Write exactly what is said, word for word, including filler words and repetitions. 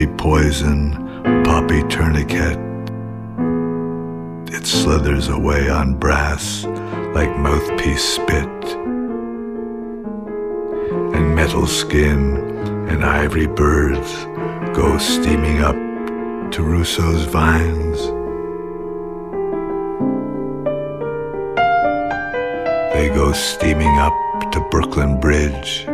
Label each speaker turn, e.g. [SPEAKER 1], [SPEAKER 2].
[SPEAKER 1] poison, poppy tourniquet. It slithers away on brass like mouthpiece spit, and metal skin and ivory birds go steaming up to Rousseau's vines. They go steaming up to Brooklyn Bridge.